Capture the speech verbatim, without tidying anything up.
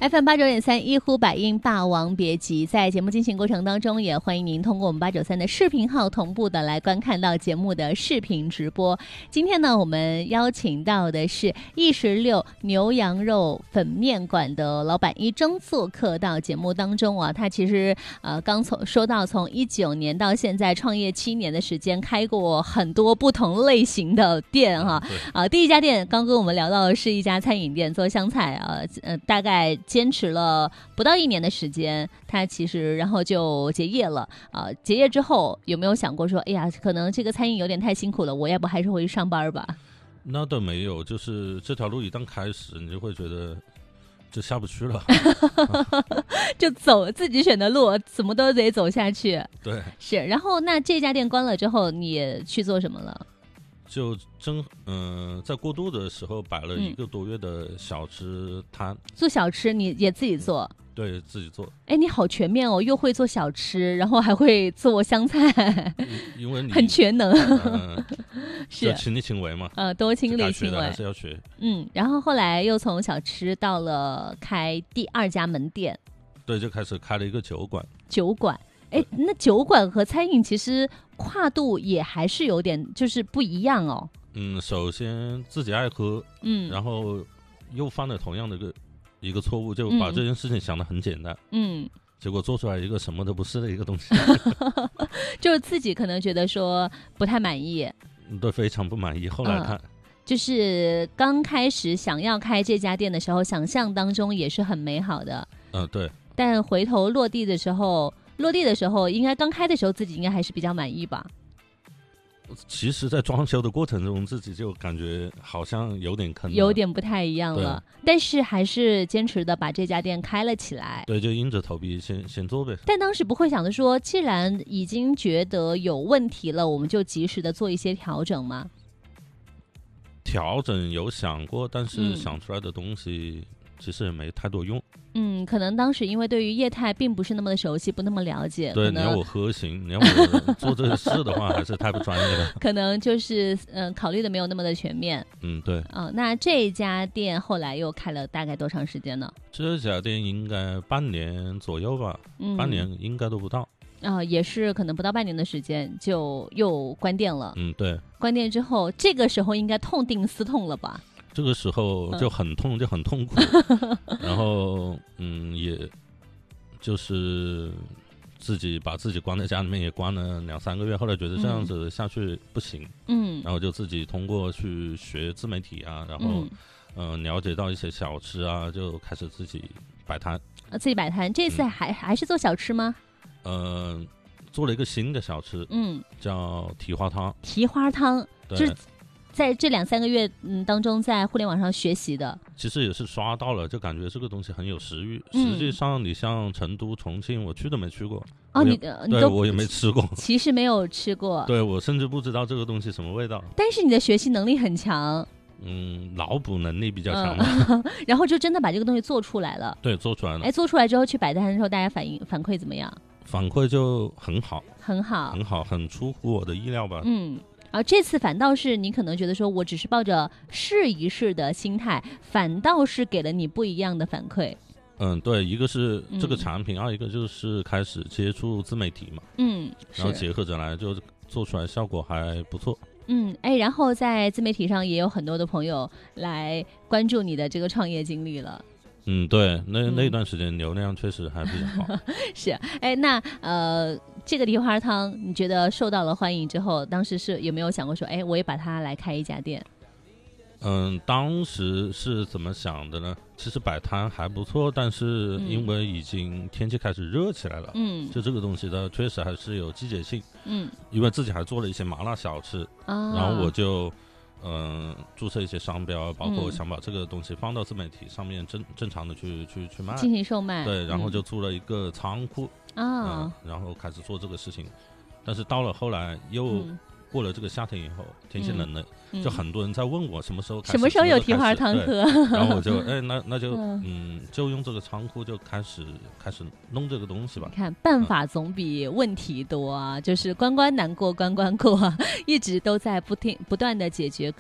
F M 八九点三一呼百应霸王别姬，在节目进行过程当中，也欢迎您通过我们八九三的视频号同步的来观看到节目的视频直播。今天呢，我们邀请到的是意十六牛羊肉粉面馆的老板一征做客到节目当中啊。他其实呃刚从说到从一九年到现在创业七年的时间，开过很多不同类型的店哈。啊、呃，第一家店刚跟我们聊到的是一家餐饮店做湘菜啊，呃，大概坚持了不到一年的时间，他其实然后就结业了啊、呃。结业之后有没有想过说，哎呀，可能这个餐饮有点太辛苦了，我要不还是回去上班吧？ 那倒没有，就是这条路一旦开始，你就会觉得就下不去了， 就走自己选的路，怎么都得走下去。 对， 是。然后那这家店关了之后，你去做什么了？ 就真嗯、呃，在过渡的时候摆了一个多月的小吃摊、嗯， 做小吃你也自己做？ 对，自己做。 哎，你好全面哦，又会做小吃，然后还会做湘菜， 因为你很全能， 呃、 是亲力亲为嘛， 呃，多亲力亲为还是要学。 嗯，然后后来又从小吃到了开第二家门店， 对，就开始开了一个酒馆。 酒馆。哎，那酒馆和餐饮其实跨度也还是有点就是不一样哦。 嗯，首先自己爱喝，嗯，然后又犯了同样的一个一个错误，就把这件事情想得很简单，嗯，结果做出来一个什么都不是的一个东西， 就是自己可能觉得说不太满意， 对，非常不满意。后来看。嗯， 就是刚开始想要开这家店的时候，想象当中也是很美好的， 嗯、呃，对。 但回头落地的时候。落地的时候，应该刚开的时候自己应该还是比较满意吧？ 其实在装修的过程中，自己就感觉好像有点坑了， 有点不太一样了，但是还是坚持的把这家店开了起来。 对，就硬着头皮先先做呗。 但当时不会想着说，既然已经觉得有问题了，我们就及时的做一些调整吗？ 调整有想过，但是想出来的东西其实也没太多用。 嗯，可能当时因为对于业态并不是那么的熟悉，不那么了解。 对，你要我核心，你要我做这个事的话，还是太不专业了。 可能就是嗯、呃，考虑的没有那么的全面。 嗯，对。 啊、呃，那这家店后来又开了大概多长时间呢？ 这家店应该半年左右吧，嗯、半年应该都不到。 啊、呃，也是可能不到半年的时间就又关店了。 嗯，对。 关店之后，这个时候应该痛定思痛了吧？ 这个时候就很痛，嗯、就很痛苦，然后嗯，也就是自己把自己关在家里面，也关了两三个月。后来觉得这样子下去不行，嗯，然后就自己通过去学自媒体啊，然后嗯、呃、了解到一些小吃啊，就开始自己摆摊。 啊，自己摆摊，这次还、嗯、还是做小吃吗？ 呃，做了一个新的小吃，嗯，叫蹄花汤。 蹄花汤， 对。 就是在这两三个月嗯当中，在互联网上学习的， 其实也是刷到了，就感觉这个东西很有食欲。嗯、实际上，你像成都、重庆，我去都没去过。 哦，你你对我也没吃过， 其实没有吃过。 对，我甚至不知道这个东西什么味道。 但是你的学习能力很强， 嗯，脑补能力比较强嘛、 嗯。然后就真的把这个东西做出来了。 对，做出来了。 哎，做出来之后去摆摊的时候，大家反应反馈怎么样？ 反馈就很好， 很好， 很好，很出乎我的意料吧。 嗯。啊，这次反倒是你可能觉得说我只是抱着试一试的心态，反倒是给了你不一样的反馈。 嗯，对，一个是这个产品，二、嗯、一个就是开始接触自媒体嘛，嗯，然后结合着来，就做出来效果还不错。 嗯，哎，然后在自媒体上也有很多的朋友来关注你的这个创业经历了。 嗯，对，那那段时间流量确实还比较好。 嗯、是，哎，那呃，这个蹄花汤你觉得受到了欢迎之后，当时是有没有想过说，哎，我也把它来开一家店？ 嗯，当时是怎么想的呢？其实摆摊还不错，但是因为已经天气开始热起来了，嗯，就这个东西的确实还是有季节性，嗯，因为自己还做了一些麻辣小吃，啊、然后我就。嗯、呃，注册一些商标，包括想把这个东西放到自媒体上面正正常的去去去卖， 进行售卖。 对，然后就租了一个仓库啊、嗯呃，然后开始做这个事情。但是到了后来又过了这个夏天以后，天气冷了，嗯、就很多人在问我什么时候开始， 什么时候有蹄花汤喝。 然后我就哎，那那就嗯，就用这个仓库就开始开始弄这个东西吧。 你看，办法总比问题多啊，嗯、就是关关难过关关过啊，一直都在不停不断的解决。